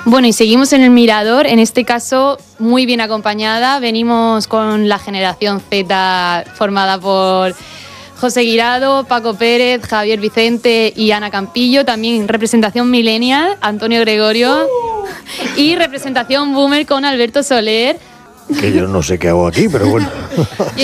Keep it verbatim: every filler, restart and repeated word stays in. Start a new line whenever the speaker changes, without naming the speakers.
Bueno, y seguimos en el Mirador, en este caso muy bien acompañada. Venimos con la generación Z formada por José Guirado, Paco Pérez, Javier Vicente y Ana Campillo. También representación millennial, Antonio Gregorio. Uh. Y representación boomer con Alberto Soler.
Que yo no sé qué hago aquí, pero bueno.